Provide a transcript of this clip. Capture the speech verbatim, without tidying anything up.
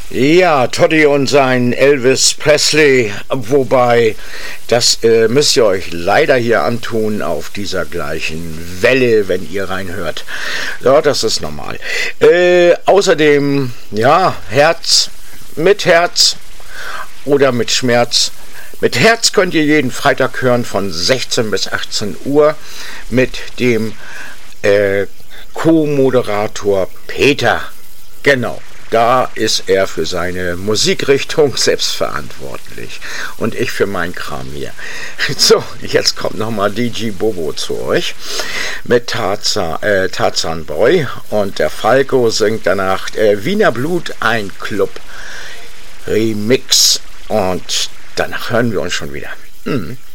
Ja, Toddy und sein Elvis Presley, wobei, das äh, müsst ihr euch leider hier antun auf dieser gleichen Welle, wenn ihr reinhört. Ja, das ist normal. Äh, außerdem, ja, Herz, mit Herz oder mit Schmerz. Mit Herz könnt ihr jeden Freitag hören von sechzehn bis achtzehn Uhr mit dem äh, Co-Moderator Peter. Genau. Da ist er für seine Musikrichtung selbst verantwortlich und ich für meinen Kram hier. So, jetzt kommt nochmal D J Bobo zu euch mit Tarzan, äh, Tarzan Boy und der Falco singt danach äh, Wiener Blut, ein Club Remix und danach hören wir uns schon wieder. Mhm.